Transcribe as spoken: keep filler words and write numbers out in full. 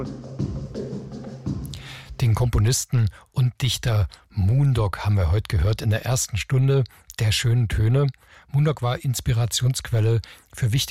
Den Komponisten und Dichter Moondog haben wir heute gehört in der ersten Stunde der schönen Töne. Moondog war Inspirationsquelle für wichtige